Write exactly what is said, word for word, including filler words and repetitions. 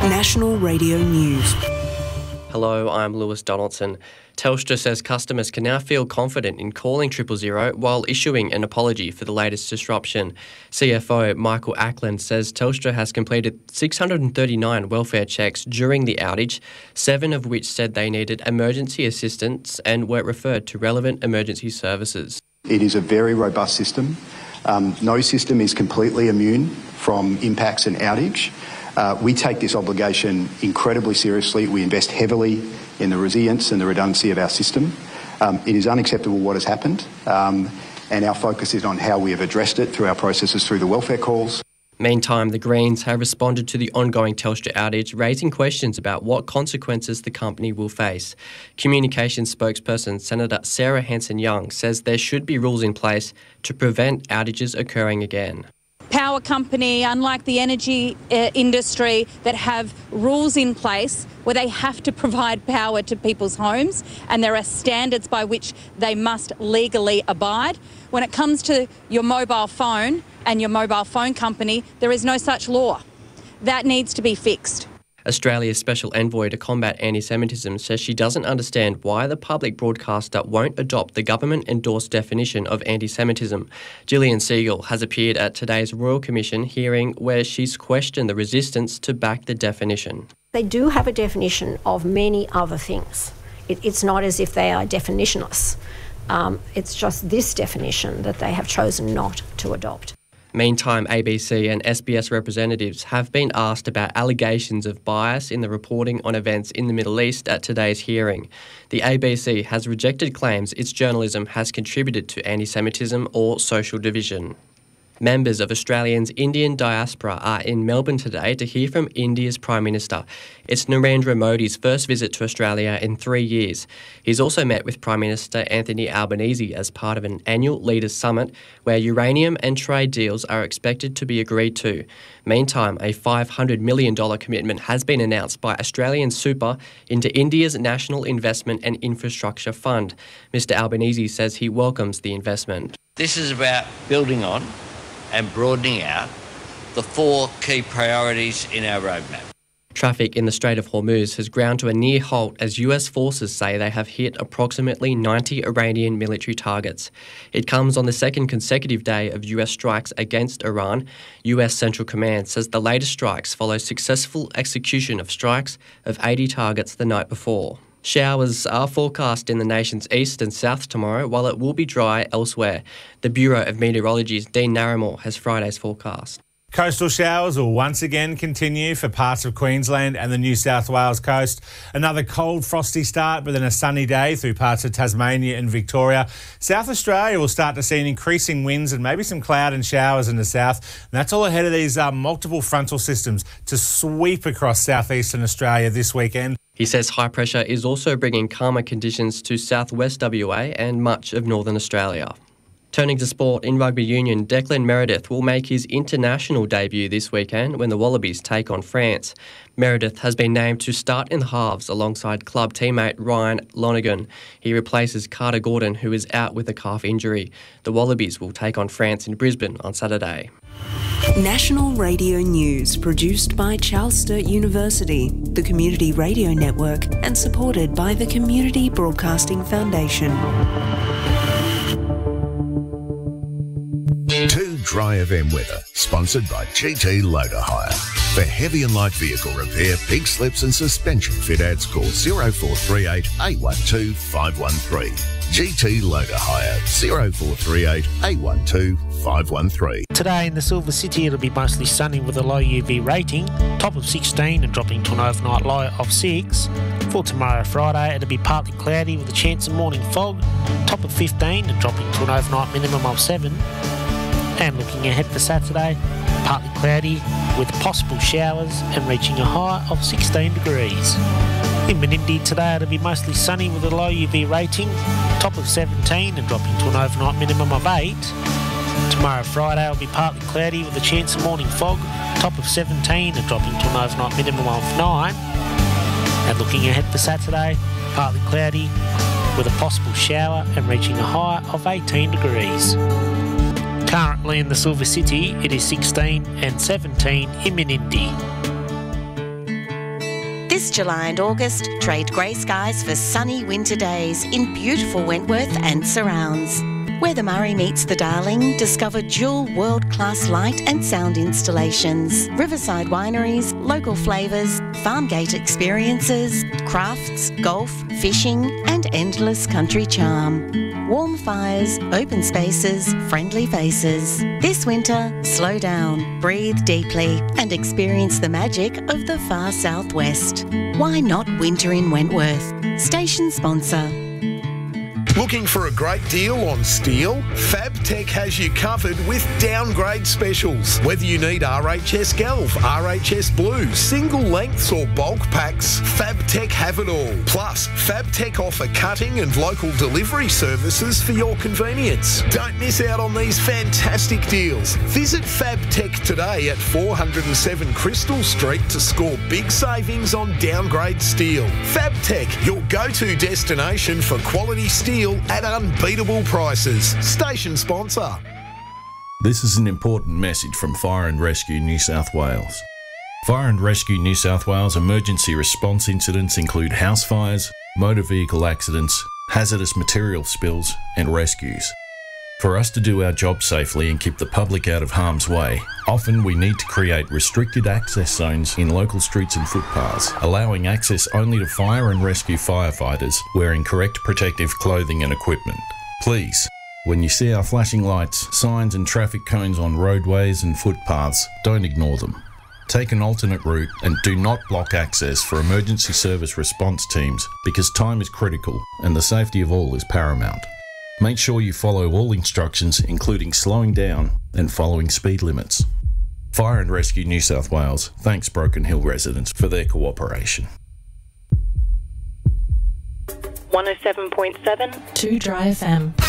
National Radio News. Hello, I'm Lewis Donaldson. Telstra says customers can now feel confident in calling triple zero while issuing an apology for the latest disruption. C F O Michael Ackland says Telstra has completed six hundred thirty-nine welfare checks during the outage, seven of which said they needed emergency assistance and were referred to relevant emergency services. It is a very robust system. Um, no system is completely immune from impacts and outage. Uh, we take this obligation incredibly seriously. We invest heavily in the resilience and the redundancy of our system. Um, it is unacceptable what has happened, um, and our focus is on how we have addressed it through our processes through the welfare calls. Meantime, the Greens have responded to the ongoing Telstra outage, raising questions about what consequences the company will face. Communications spokesperson Senator Sarah Hanson-Young says there should be rules in place to prevent outages occurring again. Power company, unlike the energy uh, industry that have rules in place where they have to provide power to people's homes and there are standards by which they must legally abide. When it comes to your mobile phone and your mobile phone company, there is no such law. That needs to be fixed. Australia's Special Envoy to Combat Anti-Semitism says she doesn't understand why the public broadcaster won't adopt the government-endorsed definition of anti-Semitism. Gillian Siegel has appeared at today's Royal Commission hearing where she's questioned the resistance to back the definition. They do have a definition of many other things. It, it's not as if they are definitionless. Um, it's just this definition that they have chosen not to adopt. Meantime, A B C and S B S representatives have been asked about allegations of bias in the reporting on events in the Middle East at today's hearing. The A B C has rejected claims its journalism has contributed to anti-Semitism or social division. Members of Australians' Indian diaspora are in Melbourne today to hear from India's Prime Minister. It's Narendra Modi's first visit to Australia in three years. He's also met with Prime Minister Anthony Albanese as part of an annual Leaders' Summit where uranium and trade deals are expected to be agreed to. Meantime, a five hundred million dollars commitment has been announced by Australian Super into India's National Investment and Infrastructure Fund. Mister Albanese says he welcomes the investment. This is about building on and broadening out the four key priorities in our roadmap. Traffic in the Strait of Hormuz has ground to a near halt as U S forces say they have hit approximately ninety Iranian military targets. It comes on the second consecutive day of U S strikes against Iran. U S Central Command says the latest strikes follow successful execution of strikes of eighty targets the night before. Showers are forecast in the nation's east and south tomorrow, while it will be dry elsewhere. The Bureau of Meteorology's Dean Narramore has Friday's forecast. Coastal showers will once again continue for parts of Queensland and the New South Wales coast. Another cold, frosty start, but then a sunny day through parts of Tasmania and Victoria. South Australia will start to see an increasing winds and maybe some cloud and showers in the south. And that's all ahead of these uh, multiple frontal systems to sweep across southeastern Australia this weekend. He says high pressure is also bringing calmer conditions to southwest W A and much of northern Australia. Turning to sport, in rugby union, Declan Meredith will make his international debut this weekend when the Wallabies take on France. Meredith has been named to start in the halves alongside club teammate Ryan Lonergan. He replaces Carter Gordon, who is out with a calf injury. The Wallabies will take on France in Brisbane on Saturday. National Radio News, produced by Charles Sturt University, the Community Radio Network, and supported by the Community Broadcasting Foundation. two Dry F M weather, sponsored by G T Loader Hire. For heavy and light vehicle repair, pig slips and suspension fit outs, call zero four three eight, eight one two, five one three. G T Loader Hire, zero four three eight, eight one two, five one three. Today in the Silver City it'll be mostly sunny with a low U V rating, top of sixteen and dropping to an overnight low of six. For tomorrow Friday it'll be partly cloudy with a chance of morning fog, top of fifteen and dropping to an overnight minimum of seven. And looking ahead for Saturday, partly cloudy with possible showers and reaching a high of sixteen degrees. In Menindee today it'll be mostly sunny with a low U V rating, top of seventeen and dropping to an overnight minimum of eight. Tomorrow Friday will be partly cloudy with a chance of morning fog, top of seventeen and dropping to an overnight minimum of nine. And looking ahead for Saturday, partly cloudy with a possible shower and reaching a high of eighteen degrees. Currently in the Silver City, it is sixteen and seventeen in Menindee. This July and August, trade grey skies for sunny winter days in beautiful Wentworth and surrounds. Where the Murray meets the Darling, discover dual world-class light and sound installations, riverside wineries, local flavours, farm gate experiences, crafts, golf, fishing and endless country charm. Warm fires, open spaces, friendly faces. This winter, slow down, breathe deeply and experience the magic of the far southwest. Why not winter in Wentworth? Station sponsor. Looking for a great deal on steel? FabTech has you covered with downgrade specials. Whether you need R H S Galv, R H S Blue, single lengths or bulk packs, FabTech have it all. Plus, FabTech offer cutting and local delivery services for your convenience. Don't miss out on these fantastic deals. Visit FabTech today at four oh seven Crystal Street to score big savings on downgrade steel. FabTech, your go-to destination for quality steel at unbeatable prices. Station sponsor. This is an important message from Fire and Rescue New South Wales. Fire and Rescue New South Wales emergency response incidents include house fires, motor vehicle accidents, hazardous material spills and rescues. For us to do our job safely and keep the public out of harm's way, often we need to create restricted access zones in local streets and footpaths, allowing access only to fire and rescue firefighters wearing correct protective clothing and equipment. Please, when you see our flashing lights, signs and traffic cones on roadways and footpaths, don't ignore them. Take an alternate route and do not block access for emergency service response teams because time is critical and the safety of all is paramount. Make sure you follow all instructions, including slowing down and following speed limits. Fire and Rescue New South Wales thanks Broken Hill residents for their cooperation. one oh seven point seven two Dry F M.